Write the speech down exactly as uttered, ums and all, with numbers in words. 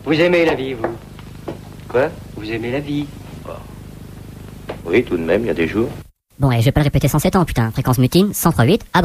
Vous aimez la vie, vous? Quoi? Vous aimez la vie? Oh. Oui, tout de même, il y a des jours. Bon, et je vais pas le répéter cent sept ans, putain. Fréquence mutine, cent trois virgule huit, à